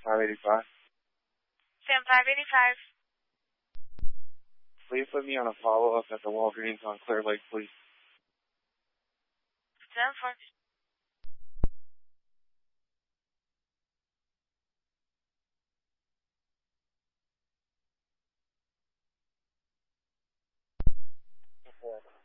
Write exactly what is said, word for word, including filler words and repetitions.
five eighty-five. Sam five eighty-five. Please put me on a follow-up at the Walgreens on Clear Lake, please. Sam four. Four.